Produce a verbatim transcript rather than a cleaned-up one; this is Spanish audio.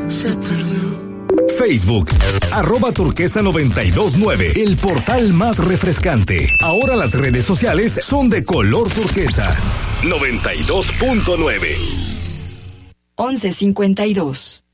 se perdió. Facebook, arroba turquesa noventa y dos nueve, el portal más refrescante. Ahora las redes sociales son de color turquesa. noventa y dos punto nueve. once cincuenta y dos.